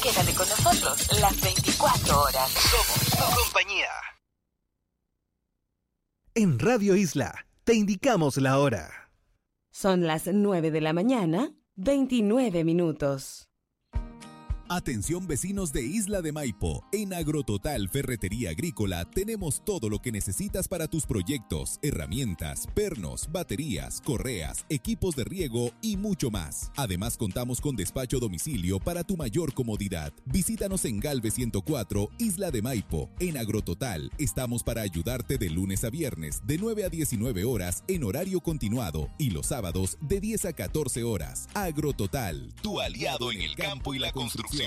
Quédate con nosotros las 24 horas. Somos tu compañía. En Radio Isla, te indicamos la hora. Son las 9 de la mañana, 29 minutos. Atención vecinos de Isla de Maipo, en Agrototal Ferretería Agrícola tenemos todo lo que necesitas para tus proyectos, herramientas, pernos, baterías, correas, equipos de riego y mucho más. Además contamos con despacho a domicilio para tu mayor comodidad. Visítanos en Galve 104, Isla de Maipo. En Agrototal estamos para ayudarte de lunes a viernes de 9 a 19 horas en horario continuado y los sábados de 10 a 14 horas. Agrototal, tu aliado en el campo y la construcción.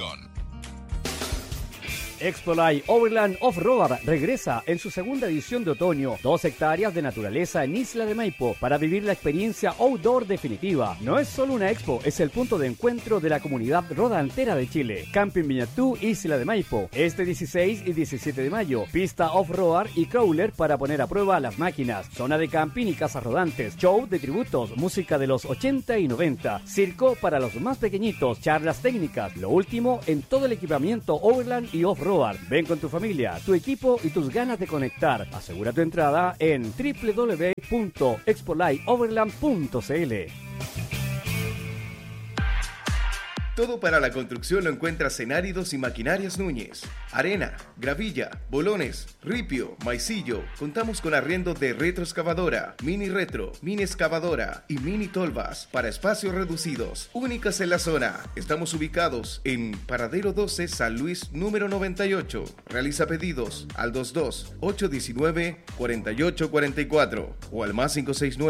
Expolay Overland Off-Road regresa en su segunda edición de otoño. 2 hectáreas de naturaleza en Isla de Maipo para vivir la experiencia outdoor definitiva. No es solo una expo, es el punto de encuentro de la comunidad rodantera de Chile. Camping Viñatú, Isla de Maipo. Este 16 y 17 de mayo. Pista off-road y crawler para poner a prueba las máquinas. Zona de camping y casas rodantes. Show de tributos, música de los 80 y 90. Circo para los más pequeñitos. Charlas técnicas. Lo último en todo el equipamiento Overland y Off-Road. Ven con tu familia, tu equipo y tus ganas de conectar. Asegura tu entrada en www.expolightOverland.cl. Todo para la construcción lo encuentras en Áridos y Maquinarias Núñez. Arena, gravilla, bolones, ripio, maicillo. Contamos con arriendo de retroexcavadora, mini retro, mini excavadora y mini tolvas para espacios reducidos. Únicas en la zona. Estamos ubicados en Paradero 12, San Luis, número 98. Realiza pedidos al 22-819-4844 o al más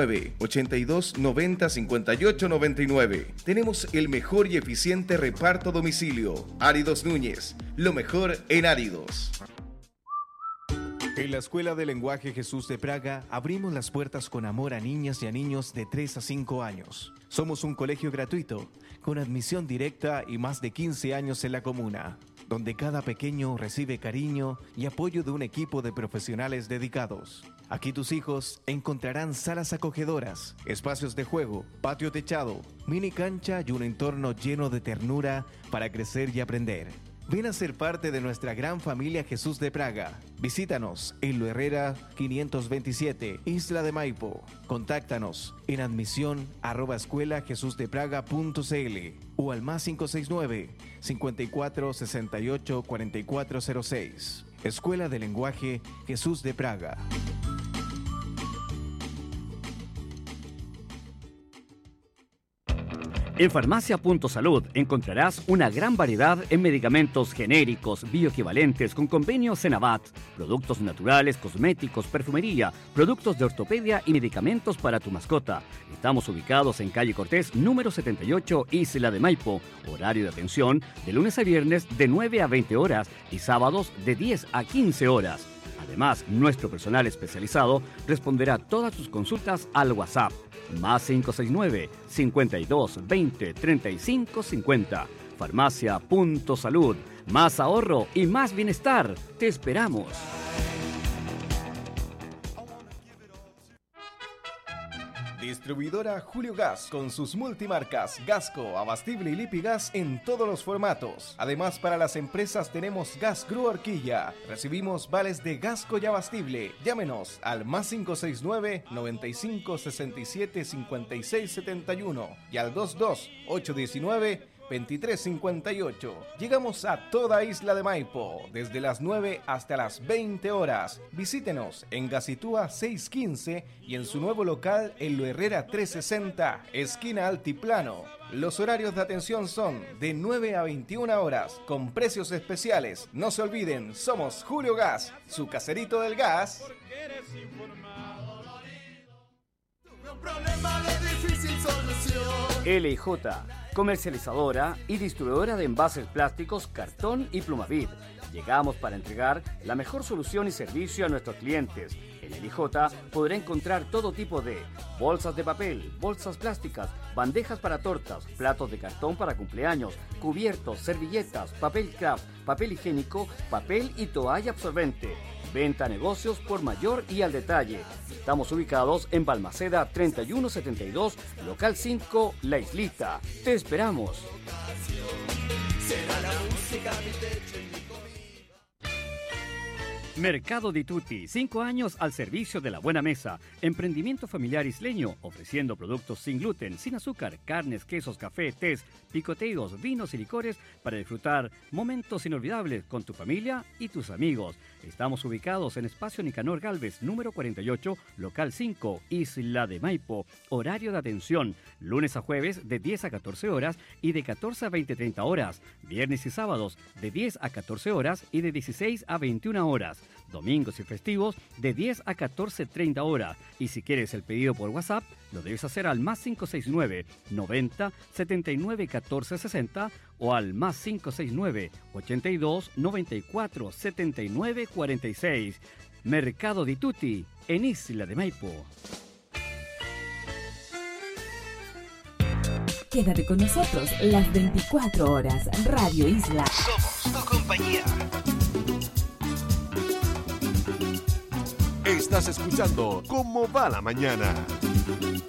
569-8290-5899. Tenemos el mejor y eficiente reparto a domicilio. Áridos Núñez, lo mejor en áridos. En la Escuela de Lenguaje Jesús de Praga abrimos las puertas con amor a niñas y a niños de 3 a 5 años. Somos un colegio gratuito, con admisión directa y más de 15 años en la comuna, donde cada pequeño recibe cariño y apoyo de un equipo de profesionales dedicados. Aquí tus hijos encontrarán salas acogedoras, espacios de juego, patio techado, mini cancha y un entorno lleno de ternura para crecer y aprender. Ven a ser parte de nuestra gran familia Jesús de Praga. Visítanos en Lo Herrera 527, Isla de Maipo. Contáctanos en admisión@escuelajesusdepraga.cl o al más 569-5468-4406. Escuela de Lenguaje Jesús de Praga. En Farmacia Punto Salud encontrarás una gran variedad en medicamentos genéricos, bioequivalentes con convenio Senabat, productos naturales, cosméticos, perfumería, productos de ortopedia y medicamentos para tu mascota. Estamos ubicados en calle Cortés, número 78, Isla de Maipo. Horario de atención de lunes a viernes de 9 a 20 horas y sábados de 10 a 15 horas. Además, nuestro personal especializado responderá todas tus consultas al WhatsApp. Más 569-5220-3550. Farmacia Punto Salud. Más ahorro y más bienestar. Te esperamos. Distribuidora Julio Gas, con sus multimarcas Gasco, Abastible y Lipigas en todos los formatos. Además, para las empresas tenemos Gas Grúa Horquilla. Recibimos vales de Gasco y Abastible. Llámenos al más 569-9567-5671 y al 22-819-2358. Llegamos a toda Isla de Maipo, desde las 9 hasta las 20 horas. Visítenos en Gacitúa 615 y en su nuevo local en Lo Herrera 360, esquina Altiplano. Los horarios de atención son de 9 a 21 horas, con precios especiales. No se olviden, somos Julio Gas, su caserito del gas. LJ, comercializadora y distribuidora de envases plásticos, cartón y Plumavit. Llegamos para entregar la mejor solución y servicio a nuestros clientes. En LJ podrá encontrar todo tipo de bolsas de papel, bolsas plásticas, bandejas para tortas, platos de cartón para cumpleaños, cubiertos, servilletas, papel craft, papel higiénico, papel y toalla absorbente. Venta a negocios por mayor y al detalle. Estamos ubicados en Balmaceda 3172, local 5, La Islita. Te esperamos. Será la música. música, mi techo y mi comida. Mercado Di Tutti, 5 años al servicio de la buena mesa. Emprendimiento familiar isleño, ofreciendo productos sin gluten, sin azúcar, carnes, quesos, café, tés, picoteos, vinos y licores para disfrutar momentos inolvidables con tu familia y tus amigos. Estamos ubicados en Espacio Nicanor Galvez, número 48, local 5, Isla de Maipo. Horario de atención, lunes a jueves de 10 a 14 horas y de 14 a 20-30 horas. Viernes y sábados de 10 a 14 horas y de 16 a 21 horas. Domingos y festivos de 10 a 14:30 horas. Y si quieres el pedido por WhatsApp, lo debes hacer al más 569 90 79 14 60 o al más 569 82 94 79 46. Mercado Di Tutti, en Isla de Maipo. Quédate con nosotros las 24 horas. Radio Isla. Somos tu compañía. Estás escuchando ¿Cómo va la mañana?